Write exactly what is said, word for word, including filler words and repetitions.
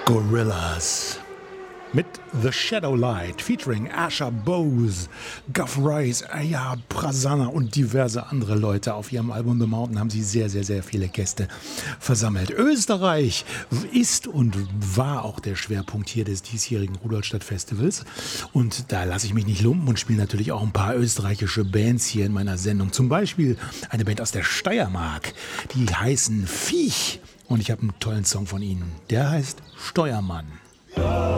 Gorillaz mit The Shadow Light featuring Asher Bose, Guff Rice, Aya Prasanna und diverse andere Leute. Auf ihrem Album The Mountain haben sie sehr, sehr, sehr viele Gäste versammelt. Österreich ist und war auch der Schwerpunkt hier des diesjährigen Rudolstadt-Festivals. Und da lasse ich mich nicht lumpen und spiele natürlich auch ein paar österreichische Bands hier in meiner Sendung. Zum Beispiel eine Band aus der Steiermark, die heißen Viech. Und ich habe einen tollen Song von ihnen, der heißt Steuermann.